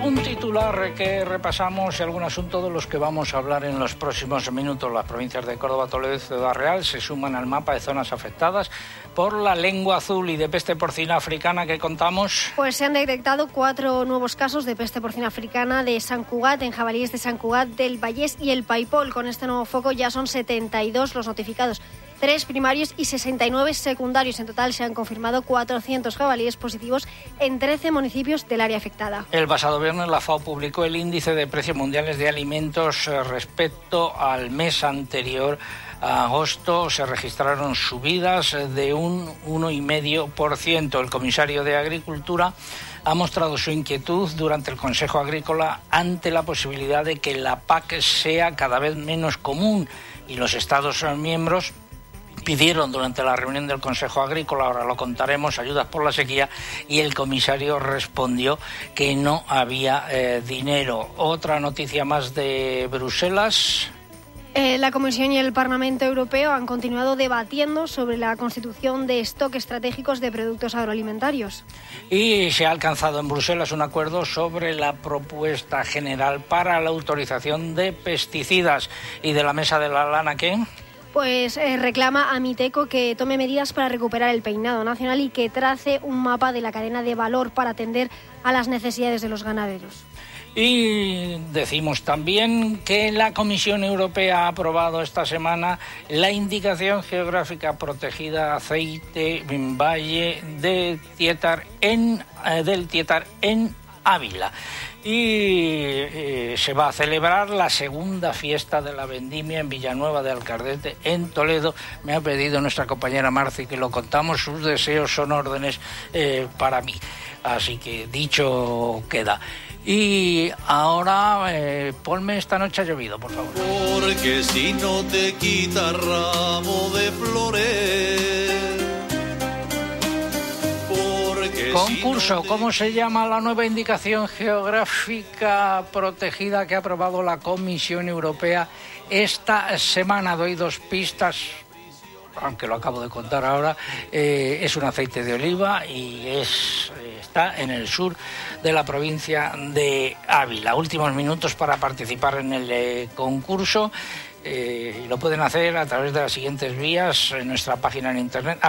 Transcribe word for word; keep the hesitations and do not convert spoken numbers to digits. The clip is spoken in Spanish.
Un titular que repasamos y algún asunto de los que vamos a hablar en los próximos minutos. Las provincias de Córdoba, Toledo y Ciudad Real se suman al mapa de zonas afectadas por la lengua azul y de peste porcina africana que contamos. Pues se han detectado cuatro nuevos casos de peste porcina africana de Sant Cugat, en jabalíes de Sant Cugat, del Vallès y el Paipol. Con este nuevo foco ya son setenta y dos los notificados, tres primarios y sesenta y nueve secundarios. En total se han confirmado cuatrocientos jabalíes positivos en trece municipios del área afectada. El pasado viernes la FAO publicó el índice de precios mundiales de alimentos respecto al mes anterior. A agosto se registraron subidas de un uno coma cinco por ciento. El comisario de Agricultura ha mostrado su inquietud durante el Consejo Agrícola ante la posibilidad de que la P A C sea cada vez menos común, y los Estados miembros pidieron durante la reunión del Consejo Agrícola, ahora lo contaremos, ayudas por la sequía, y el comisario respondió que no había eh, dinero. Otra noticia más de Bruselas. Eh, la Comisión y el Parlamento Europeo han continuado debatiendo sobre la constitución de stock estratégicos de productos agroalimentarios. Y se ha alcanzado en Bruselas un acuerdo sobre la propuesta general para la autorización de pesticidas. ¿Y de la mesa de la lana qué? Pues eh, reclama a Miteco que tome medidas para recuperar el peinado nacional y que trace un mapa de la cadena de valor para atender a las necesidades de los ganaderos. Y decimos también que la Comisión Europea ha aprobado esta semana la indicación geográfica protegida aceite en Valle de Tietar en, eh, del Tietar en Ávila. Y eh, se va a celebrar la segunda fiesta de la vendimia en Villanueva de Alcardete, en Toledo. Me ha pedido nuestra compañera Marci que lo contamos, sus deseos son órdenes eh, para mí. Así que dicho queda. Y ahora, eh, ponme Esta noche ha llovido, por favor. Porque si no te quita ramo de flores. Concurso, ¿cómo se llama la nueva indicación geográfica protegida que ha aprobado la Comisión Europea esta semana? Doy dos pistas, aunque lo acabo de contar ahora. Eh, es un aceite de oliva y es está en el sur de la provincia de Ávila. Últimos minutos para participar en el eh, concurso. Eh, lo pueden hacer a través de las siguientes vías en nuestra página en internet.